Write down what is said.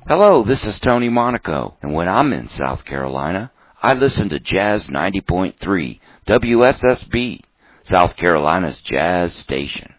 Hello, this is Tony Monaco, and when I'm in South Carolina, I listen to Jazz 90.3 WSSB, South Carolina's jazz station.